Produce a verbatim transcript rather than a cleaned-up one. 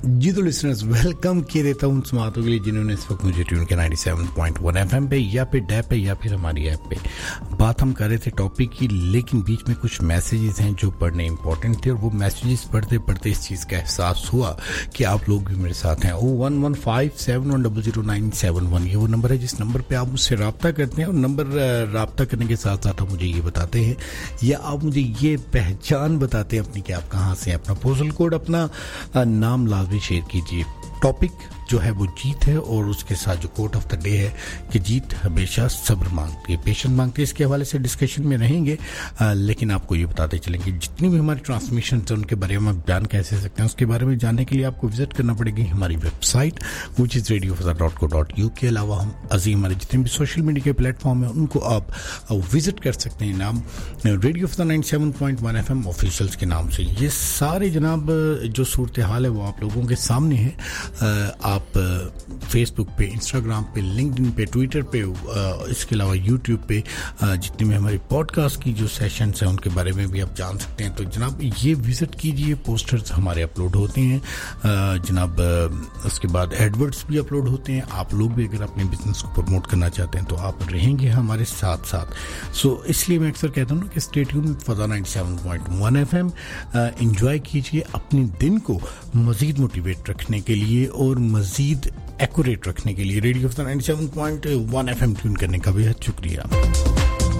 जी तो listeners welcome किए देता हूँ उन समातों के लिए जिन्होंने इस वक्त मुझे ट्यून किया सत्तानवे पॉइंट एक एफएम पे या फिर डैप पे या फिर हमारी ऐप पे। बात हम कर रहे थे टॉपिक की, लेकिन बीच में कुछ मैसेजेस हैं जो पढ़ने इंपॉर्टेंट थे और वो मैसेजेस पढ़ते पढ़ते इस चीज़ का एहसास हुआ कि आप लोग भी मेरे साथ हैं। ओ one one five seven one double zero nine seven one ये वो नंबर है जिस नंबर पर आप मुझसे रब्ता करते हैं और नंबर रब्ता करने के साथ साथ आप मुझे ये बताते हैं या आप मुझे ये पहचान बताते हैं अपनी कि आप कहाँ से हैं, अपना पोस्टल कोड, अपना नाम लाजमी शेयर कीजिए। टॉपिक जो है वो जीत है और उसके साथ जो कोट ऑफ द डे है कि जीत हमेशा सब्र मांगती है, पेशेंस मांगती है। इसके हवाले से डिस्कशन में रहेंगे, आ, लेकिन आपको ये बताते चलेंगे जितनी भी हमारी ट्रांसमिशन है उनके बारे में आप जान कैसे सकते हैं। उसके बारे में जानने के लिए आपको विजिट करना पड़ेगी हमारी website which is radio फज़ा dot co dot U. के अलावा हम अजीम हमारे जितने भी सोशल मीडिया के प्लेटफॉर्म हैं उनको आप विजिट कर सकते हैं नाम radio फज़ा ninety seven point one F M officials के नाम से। ये सारे जनाब जो सूरत हाल है वो आप लोगों के सामने है। आप फेसबुक पे, इंस्टाग्राम पे, लिंक्डइन पे, ट्विटर पे, इसके अलावा यूट्यूब पे जितने भी हमारे पॉडकास्ट की जो सेशंस हैं उनके बारे में भी आप जान सकते हैं। तो जनाब ये विजिट कीजिए, पोस्टर्स हमारे अपलोड होते हैं जनाब, उसके बाद एडवर्ट्स भी अपलोड होते हैं। आप लोग भी अगर अपने बिजनेस को प्रमोट करना चाहते हैं तो आप रहेंगे हमारे साथ साथ। सो इसलिए मैं अक्सर कहता हूँ ना कि stay tune with फज़ा ninety seven point one FM. Enjoy कीजिए अपने दिन को मज़ीद मोटिवेट रखने के लिए और मज़ीद एक्यूरेट रखने के लिए। Radio फज़ा ninety seven point one FM tune करने का बेहद शुक्रिया।